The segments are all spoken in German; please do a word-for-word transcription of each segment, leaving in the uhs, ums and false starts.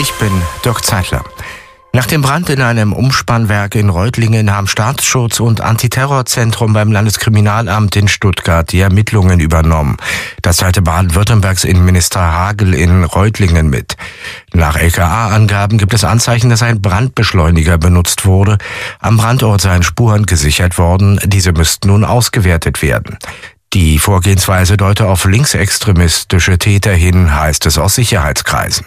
Ich bin Dirk Zeitler. Nach dem Brand in einem Umspannwerk in Reutlingen haben Staatsschutz und Antiterrorzentrum beim Landeskriminalamt in Stuttgart die Ermittlungen übernommen. Das teilte Baden-Württembergs Innenminister Hagel in Reutlingen mit. Nach L K A-Angaben gibt es Anzeichen, dass ein Brandbeschleuniger benutzt wurde. Am Brandort seien Spuren gesichert worden. Diese müssten nun ausgewertet werden. Die Vorgehensweise deute auf linksextremistische Täter hin, heißt es aus Sicherheitskreisen.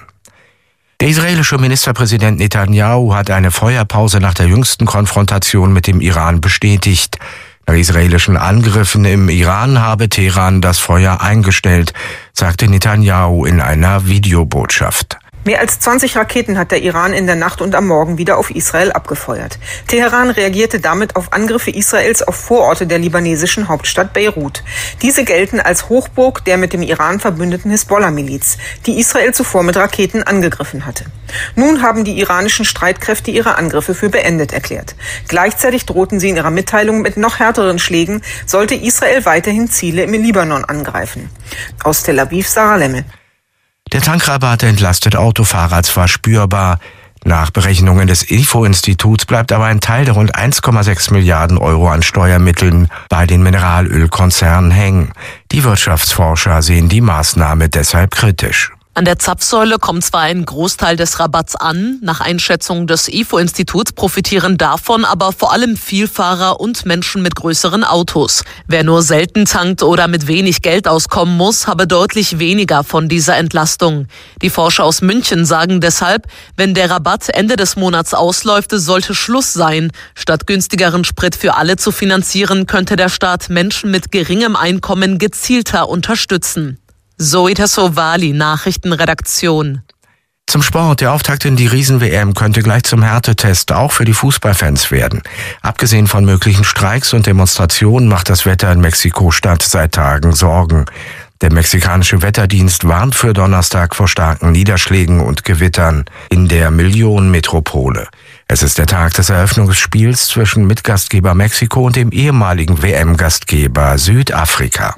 Der israelische Ministerpräsident Netanyahu hat eine Feuerpause nach der jüngsten Konfrontation mit dem Iran bestätigt. Nach israelischen Angriffen im Iran habe Teheran das Feuer eingestellt, sagte Netanyahu in einer Videobotschaft. Mehr als zwanzig Raketen hat der Iran in der Nacht und am Morgen wieder auf Israel abgefeuert. Teheran reagierte damit auf Angriffe Israels auf Vororte der libanesischen Hauptstadt Beirut. Diese gelten als Hochburg der mit dem Iran verbündeten Hisbollah-Miliz, die Israel zuvor mit Raketen angegriffen hatte. Nun haben die iranischen Streitkräfte ihre Angriffe für beendet erklärt. Gleichzeitig drohten sie in ihrer Mitteilung mit noch härteren Schlägen, sollte Israel weiterhin Ziele im Libanon angreifen. Aus Tel Aviv, Sarah Lemmel. Der Tankrabatt entlastet Autofahrer zwar spürbar. Nach Berechnungen des I F O-Instituts bleibt aber ein Teil der rund eins Komma sechs Milliarden Euro an Steuermitteln bei den Mineralölkonzernen hängen. Die Wirtschaftsforscher sehen die Maßnahme deshalb kritisch. An der Zapfsäule kommt zwar ein Großteil des Rabatts an, nach Einschätzung des I F O-Instituts profitieren davon aber vor allem Vielfahrer und Menschen mit größeren Autos. Wer nur selten tankt oder mit wenig Geld auskommen muss, habe deutlich weniger von dieser Entlastung. Die Forscher aus München sagen deshalb, wenn der Rabatt Ende des Monats ausläuft, sollte Schluss sein. Statt günstigeren Sprit für alle zu finanzieren, könnte der Staat Menschen mit geringem Einkommen gezielter unterstützen. Zoe Tassovali, Nachrichtenredaktion. Zum Sport. Der Auftakt in die Riesen-W M könnte gleich zum Härtetest auch für die Fußballfans werden. Abgesehen von möglichen Streiks und Demonstrationen macht das Wetter in Mexiko-Stadt seit Tagen Sorgen. Der mexikanische Wetterdienst warnt für Donnerstag vor starken Niederschlägen und Gewittern in der Millionenmetropole. Es ist der Tag des Eröffnungsspiels zwischen Mitgastgeber Mexiko und dem ehemaligen W M-Gastgeber Südafrika.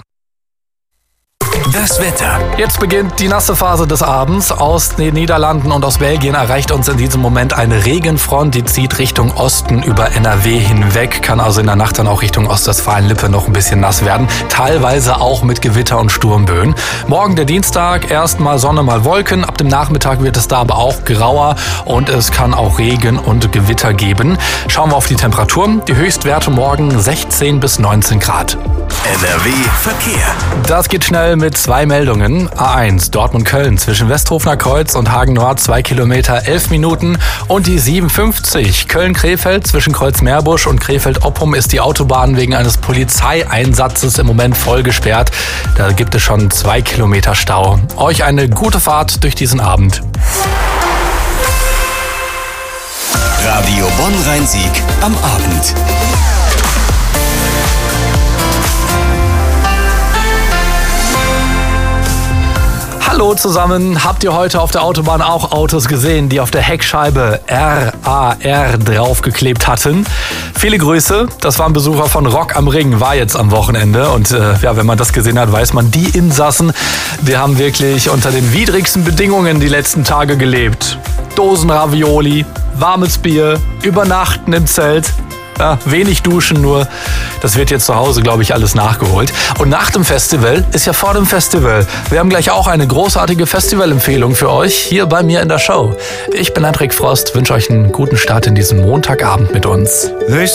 Das Wetter. Jetzt beginnt die nasse Phase des Abends. Aus den Niederlanden und aus Belgien erreicht uns in diesem Moment eine Regenfront, die zieht Richtung Osten über N R W hinweg, kann also in der Nacht dann auch Richtung Ostwestfalen-Lippe noch ein bisschen nass werden, teilweise auch mit Gewitter und Sturmböen. Morgen der Dienstag, erst mal Sonne, mal Wolken, ab dem Nachmittag wird es da aber auch grauer und es kann auch Regen und Gewitter geben. Schauen wir auf die Temperaturen. Die Höchstwerte morgen sechzehn bis neunzehn Grad. N R W Verkehr. Das geht schnell mit zwei Meldungen. A eins Dortmund-Köln zwischen Westhofener Kreuz und Hagen Nord zwei Kilometer, elf Minuten. Und die siebenundfünfzig Köln-Krefeld zwischen Kreuz-Meerbusch und Krefeld-Oppum ist die Autobahn wegen eines Polizeieinsatzes im Moment voll gesperrt. Da gibt es schon zwei Kilometer Stau. Euch eine gute Fahrt durch diesen Abend. Radio Bonn-Rhein-Sieg am Abend. Hallo zusammen, habt ihr heute auf der Autobahn auch Autos gesehen, die auf der Heckscheibe R A R draufgeklebt hatten? Viele Grüße, das waren Besucher von Rock am Ring, war jetzt am Wochenende und äh, ja, wenn man das gesehen hat, weiß man, die Insassen, die haben wirklich unter den widrigsten Bedingungen die letzten Tage gelebt. Dosenravioli, warmes Bier, übernachten im Zelt. Ja, wenig duschen nur. Das wird jetzt zu Hause, glaube ich, alles nachgeholt. Und nach dem Festival ist ja vor dem Festival. Wir haben gleich auch eine großartige Festivalempfehlung für euch hier bei mir in der Show. Ich bin Hendrik Frost, wünsche euch einen guten Start in diesen Montagabend mit uns.